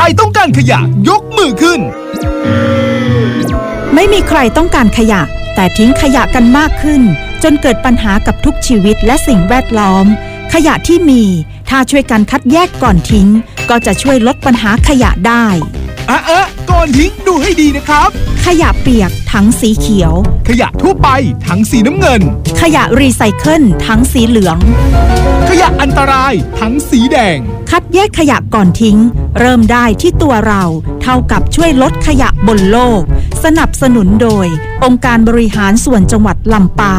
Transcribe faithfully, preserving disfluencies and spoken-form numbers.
รต้องการขยะยกมือขึ้นไม่มีใครต้องการขยะแต่ทิ้งขยะกันมากขึ้นจนเกิดปัญหากับทุกชีวิตและสิ่งแวดล้อมขยะที่มีถ้าช่วยกันคัดแยกก่อนทิ้งก็จะช่วยลดปัญหาขยะได้อ่ะเอ๊ะก่อนทิ้งดูให้ดีนะครับขยะเปียกถังสีเขียวขยะทั่วไปถังสีน้ำเงินขยะรีไซเคิลถังสีเหลืองขยะอันตรายถังสีแดงคัดแยกขยะก่อนทิ้งเริ่มได้ที่ตัวเราเท่ากับช่วยลดขยะบนโลกสนับสนุนโดยองค์การบริหารส่วนจังหวัดลำปาง